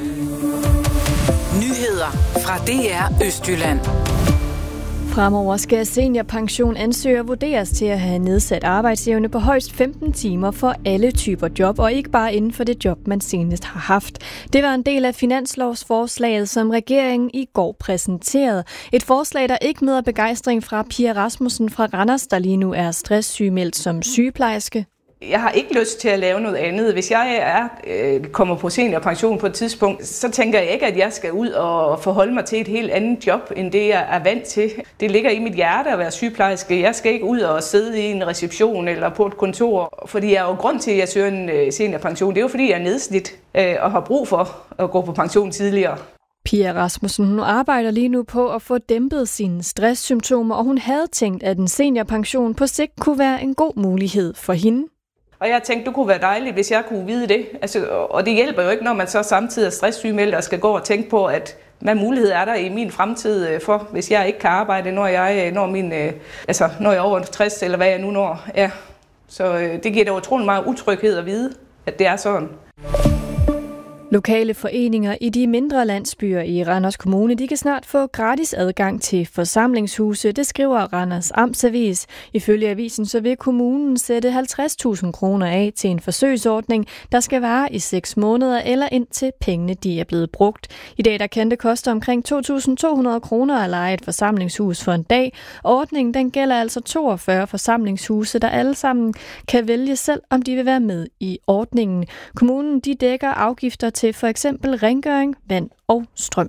Nyheder fra DR Østjylland. Fremover skal seniorpensionansøgere vurderes til at have nedsat arbejdsevne på højst 15 timer for alle typer job, og ikke bare inden for det job, man senest har haft. Det var en del af finanslovsforslaget, som regeringen i går præsenterede. Et forslag, der ikke møder begejstring fra Pia Rasmussen fra Randers, der lige nu er stresssygemeldt som sygeplejerske. Jeg har ikke lyst til at lave noget andet. Hvis jeg kommer på seniorpension på et tidspunkt, så tænker jeg ikke, at jeg skal ud og forholde mig til et helt andet job, end det jeg er vant til. Det ligger i mit hjerte at være sygeplejerske. Jeg skal ikke ud og sidde i en reception eller på et kontor, fordi jeg er jo grund til, at jeg søger en seniorpension. Det er jo fordi, jeg er nedslidt og har brug for at gå på pension tidligere. Pia Rasmussen, hun arbejder lige nu på at få dæmpet sine stresssymptomer, og hun havde tænkt, at en seniorpension på sigt kunne være en god mulighed for hende. Og jeg tænkte, det kunne være dejligt, hvis jeg kunne vide det. Og det hjælper jo ikke, når man så samtidig er stresssygemeldt og skal gå og tænke på, at hvad mulighed er der i min fremtid for, hvis jeg ikke kan arbejde, når jeg er over 60 eller hvad jeg nu når. Ja. Så det giver da utrolig meget utryghed at vide, at det er sådan. Lokale foreninger i de mindre landsbyer i Randers Kommune, de kan snart få gratis adgang til forsamlingshuse. Det skriver Randers Amtsavis. Ifølge avisen så vil kommunen sætte 50.000 kroner af til en forsøgsordning, der skal vare i 6 måneder eller indtil pengene de er blevet brugt. I dag der kan det koste omkring 2.200 kroner at leje et forsamlingshus for en dag. Ordningen den gælder altså 42 forsamlingshuse, der alle sammen kan vælge selv, om de vil være med i ordningen. Kommunen de dækker afgifter til for eksempel rengøring, vand og strøm.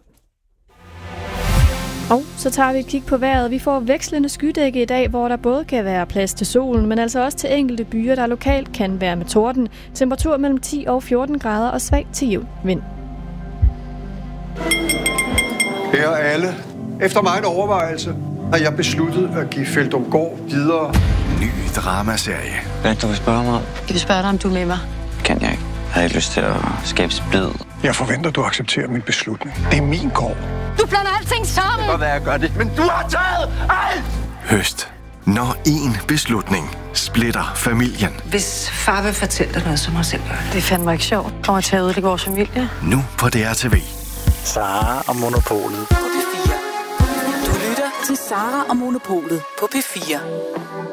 Og så tager vi et kig på vejret. Vi får vekslende skydække i dag, hvor der både kan være plads til solen, men altså også til enkelte byer, der lokalt kan være med torden. Temperatur mellem 10 og 14 grader og svag til jævn vind. Her alle. Efter meget overvejelse har jeg besluttet at give Feldumgaard videre. Ny dramaserie. Hvad du vil spørge mig? Jeg vil spørge dig, om du er med mig. Kan jeg ikke. Jeg har ikke lyst til at skabe splid. Jeg forventer, du accepterer min beslutning. Det er min gård. Du blander alting sammen! Det kan godt være, jeg gør det, men du har taget alt! Høst. Når én beslutning splitter familien. Hvis far vil fortælle dig noget, så må jeg selv gøre det. Det er fandme ikke sjovt. Kommer til at ødelægge vores familie. Nu på DRTV. Sara og Monopolet. På P4. Du lytter til Sara og Monopolet på P4.